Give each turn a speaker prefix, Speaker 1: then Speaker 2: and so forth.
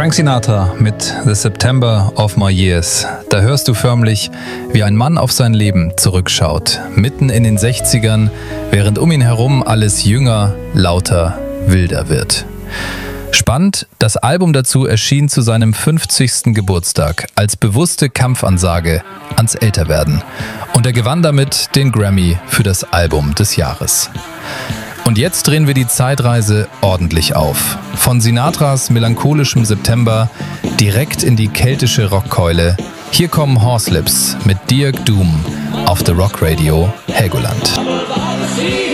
Speaker 1: Frank Sinatra mit The September of My Years. Da hörst du förmlich, wie ein Mann auf sein Leben zurückschaut, mitten in den 60ern, während um ihn herum alles jünger, lauter, wilder wird. Spannend, das Album dazu erschien zu seinem 50. Geburtstag als bewusste Kampfansage ans Älterwerden. Und er gewann damit den Grammy für das Album des Jahres. Und jetzt drehen wir die Zeitreise ordentlich auf. Von Sinatras melancholischem September direkt in die keltische Rockkeule. Hier kommen Horslips mit Dear Doom auf The Rock Radio Helgoland.